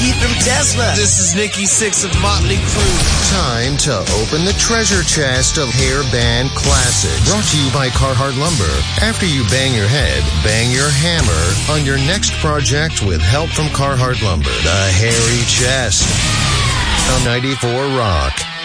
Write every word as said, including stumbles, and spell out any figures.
keep him Tesla. This is Nikki Sixx of Motley Crue. Time to open the treasure chest of hair band classics. Brought to you by Carhartt Lumber. After you bang your head, bang your hammer on your next project with help from Carhartt Lumber. The Hairy Chest on ninety-four Rock.